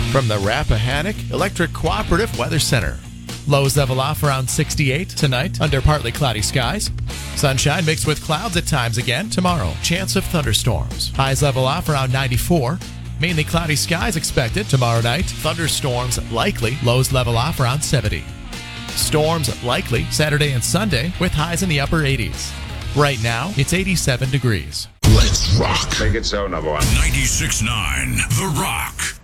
from the Rappahannock Electric Cooperative Weather Center. Lows level off around 68 tonight under partly cloudy skies. Sunshine mixed with clouds at times again tomorrow. Chance of thunderstorms. Highs level off around 94. Mainly cloudy skies expected tomorrow night. Thunderstorms likely. Lows level off around 70. Storms likely Saturday and Sunday with highs in the upper 80s. Right now, it's 87 degrees. Let's rock. Make it so, number one. 96.9 The Rock.